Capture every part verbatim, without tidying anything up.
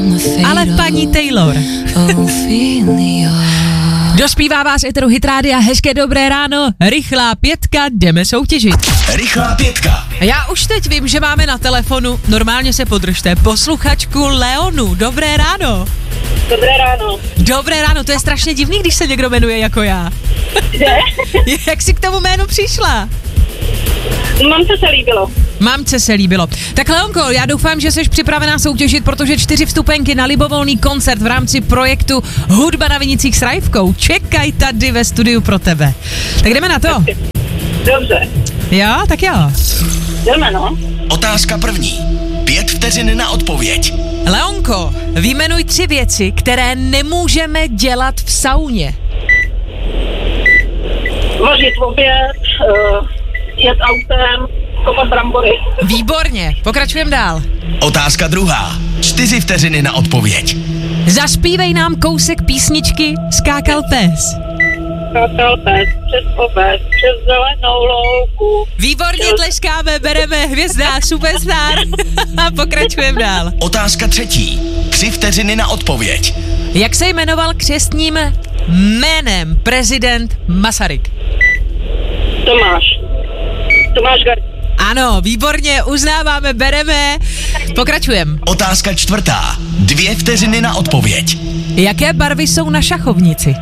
ale paní Taylor. Dospívá vás Eteru Hit Rádia, hezké dobré ráno, rychlá pětka, jdeme soutěžit. Rychlá pětka. Já už teď vím, že máme na telefonu, normálně se podržte, posluchačku Leonu, dobré ráno. Dobré ráno. Dobré ráno, to je strašně divný, když se někdo jmenuje jako já. Že? Jak jsi k tomu jménu přišla? Mamce se líbilo. Mamce se líbilo. Tak Leonko, já doufám, že jsi připravená soutěžit, protože čtyři vstupenky na libovolný koncert v rámci projektu Hudba na vinicích s Rajvkou čekají tady ve studiu pro tebe. Tak jdeme na to. Dobře. Jo, tak jo. Jdeme, no. Otázka první. Pět vteřin na odpověď. Leonko, vyjmenuj tři věci, které nemůžeme dělat v sauně. Vařit oběd, uh, jet autem, kopat brambory. Výborně, pokračujeme dál. Otázka druhá. Čtyři vteřiny na odpověď. Zaspívej nám kousek písničky Skákal pes. Skákal pes přes obec, přes zelenou louku. Výborně, tleskáme, bereme, hvězda, superstar. A pokračujeme dál. Otázka třetí. Tři vteřiny na odpověď. Jak se jmenoval křestním jménem prezident Masaryk? Tomáš. Tomáš Garrigue. Ano, výborně, uznáváme, bereme. Pokračujeme. Otázka čtvrtá. Dvě vteřiny na odpověď. Jaké barvy jsou na šachovnici?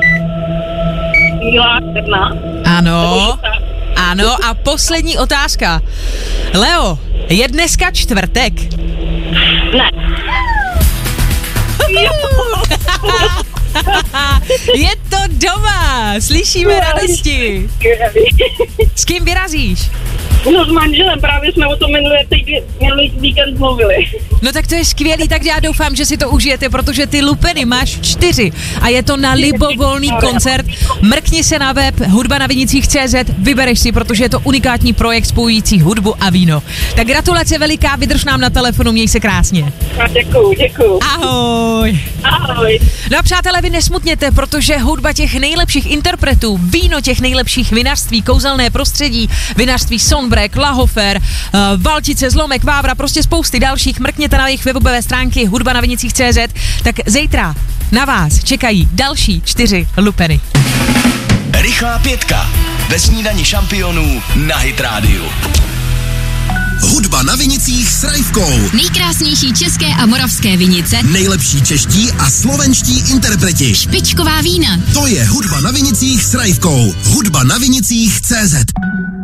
Bílá, černá. Ano, ano a poslední otázka. Leo, je dneska čtvrtek? Ne. Je to doma, slyšíme radosti. S kým vyrazíš? No s manželem, právě jsme o tom minulý, minulý víkend mluvili. No tak to je skvělý, tak já doufám, že si to užijete, protože ty lupeny máš čtyři a je to na libovolný koncert. Mrkni se na web hudba na vinicích tečka cé zet, vybereš si, protože je to unikátní projekt spojující hudbu a víno. Tak gratulace veliká, vydrž nám na telefonu, měj se krásně. A děkuju, děkuju. Ahoj. Ahoj. No a přátelé, vy nesmutněte, protože hudba těch nejlepších interpretů, víno těch nejlepších vinařství, kouzelné prostředí, vinařství Sonbrek, Lahofer, uh, Valtice, Zlomek, Vávra, prostě spousty dalších, mrkněte na jejich webové stránky hudba na vinicích tečka cé zet, tak zítra na vás čekají další čtyři lupeny. Rychlá pětka. Ve snídani šampionů na Hit Rádiu. Hudba na vinicích s Rajvkou. Nejkrásnější české a moravské vinice. Nejlepší čeští a slovenští interpreti. Špičková vína. To je hudba na vinicích s Rajvkou. hudba na vinicích tečka cé zet.